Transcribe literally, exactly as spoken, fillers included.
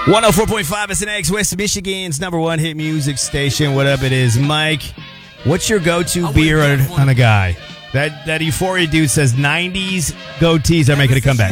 one oh four point five S N X, West Michigan's number one hit music station. What up it is, Mike? What's your go-to beer on, on a guy? That that Euphoria dude says nineties goatees are making a comeback.